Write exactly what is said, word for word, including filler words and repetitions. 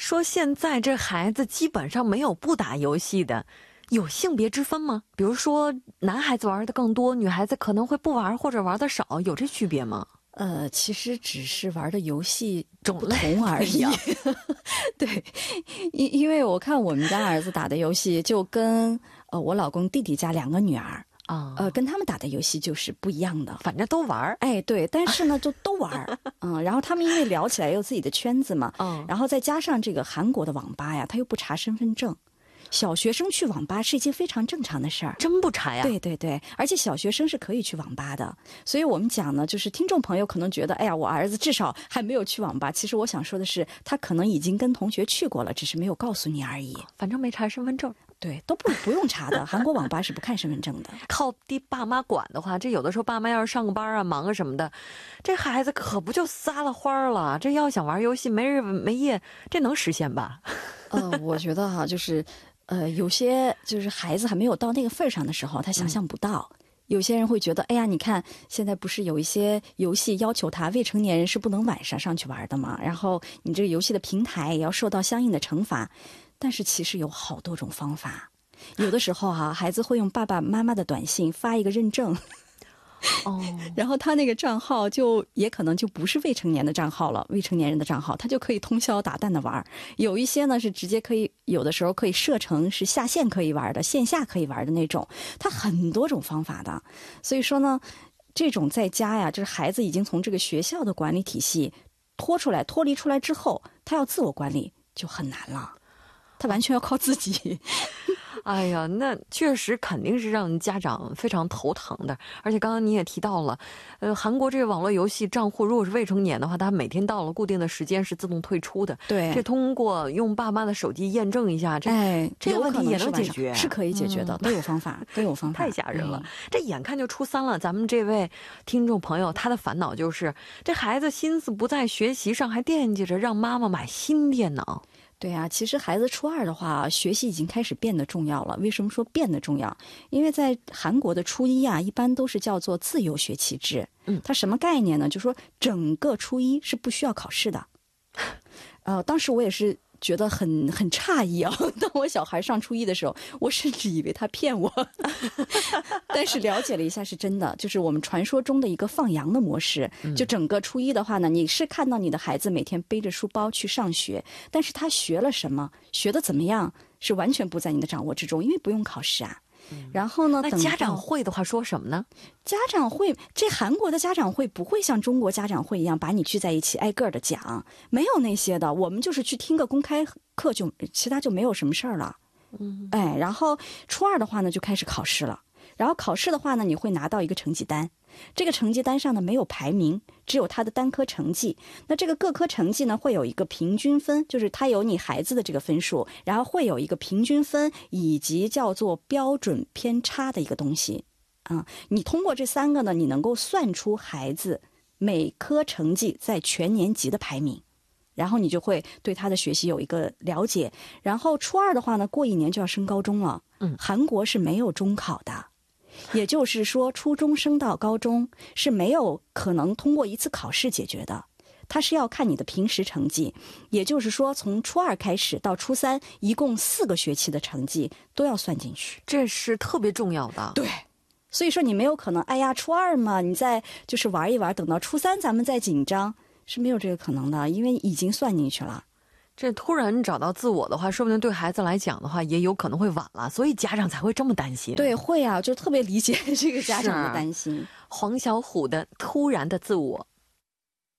说现在这孩子基本上没有不打游戏的，有性别之分吗？比如说男孩子玩的更多，女孩子可能会不玩或者玩的少，有这区别吗？ 呃，其实只是玩的游戏种不同而已。对，因因为我看我们家儿子打的游戏，就跟呃我老公弟弟家两个女儿啊，呃，跟他们打的游戏就是不一样的。 反正都玩， 哎，对，但是呢，就都玩，嗯，然后他们因为聊起来也有自己的圈子嘛，嗯，然后再加上这个韩国的网吧呀，他又不查身份证。小学生去网吧是一件非常正常的事儿， 真不查呀？ 对对对，而且小学生是可以去网吧的。所以我们讲呢，就是听众朋友可能觉得，哎呀，我儿子至少还没有去网吧。其实我想说的是，他可能已经跟同学去过了，只是没有告诉你而已。 反正没查身份证。 对，都不不用查的。韩国网吧是不看身份证的。 靠地爸妈管的话，这有的时候爸妈要是上个班啊、忙啊什么的，这孩子可不就撒了欢了。这要想玩游戏没日没夜，这能实现吧？ 呃，我觉得哈、啊，就是。呃，有些就是孩子还没有到那个份儿上的时候，他想象不到。嗯、有些人会觉得，哎呀，你看现在不是有一些游戏要求他未成年人是不能晚上上去玩的嘛？然后你这个游戏的平台也要受到相应的惩罚。但是其实有好多种方法，有的时候哈、啊，孩子会用爸爸妈妈的短信发一个认证。哦，然后他那个账号就也可能就不是未成年的账号了，未成年人的账号，他就可以通宵达旦的玩。有一些呢是直接可以，有的时候可以设成是下线可以玩的，线下可以玩的那种，他很多种方法的。所以说呢，这种在家呀，就是孩子已经从这个学校的管理体系脱出来、脱离出来之后，他要自我管理就很难了，他完全要靠自己。 哎呀，那确实肯定是让家长非常头疼的。而且刚刚你也提到了，呃，韩国这个网络游戏账户如果是未成年的话，他每天到了固定的时间是自动退出的。 对， 这通过用爸妈的手机验证一下，这、哎、这个问题也能解决， 是可以解决的，嗯、都有方法，都有方法。 太吓人了、嗯！这眼看就初三了，咱们这位听众朋友他的烦恼就是这孩子心思不在学习上，还惦记着让妈妈买新电脑。 对啊，其实孩子初二的话，学习已经开始变得重要了。为什么说变得重要？因为在韩国的初一啊，一般都是叫做自由学期制。嗯，它什么概念呢？就是说整个初一是不需要考试的。呃，当时我也是觉得很很诧异啊。当我小孩上初一的时候，我甚至以为他骗我。但是了解了一下，是真的，就是我们传说中的一个放羊的模式。就整个初一的话呢，你是看到你的孩子每天背着书包去上学，但是他学了什么，学的怎么样，是完全不在你的掌握之中，因为不用考试啊。然后呢？ 那家长会的话说什么呢？ 家长会，这韩国的家长会不会像中国家长会一样把你聚在一起挨个的讲，没有那些的。我们就是去听个公开课就，其他就没有什么事儿了。嗯，哎，然后初二的话呢，就开始考试了。然后考试的话呢，你会拿到一个成绩单，这个成绩单上呢没有排名，只有他的单科成绩。那这个各科成绩呢会有一个平均分，就是它有你孩子的这个分数，然后会有一个平均分以及叫做标准偏差的一个东西啊。你通过这三个呢，你能够算出孩子每科成绩在全年级的排名。然后你就会对他的学习有一个了解。然后初二的话呢，过一年就要升高中了。嗯，韩国是没有中考的。也就是说，初中升到高中是没有可能通过一次考试解决的，它是要看你的平时成绩。也就是说，从初二开始到初三，一共四个学期的成绩都要算进去， 这是特别重要的。 对，所以说你没有可能，哎呀，初二嘛，你再就是玩一玩，等到初三咱们再紧张，是没有这个可能的，因为已经算进去了。 这突然找到自我的话，说不定对孩子来讲的话也有可能会晚了，所以家长才会这么担心。 对，会啊，就特别理解这个家长的担心。 黄小琥的突然的自我。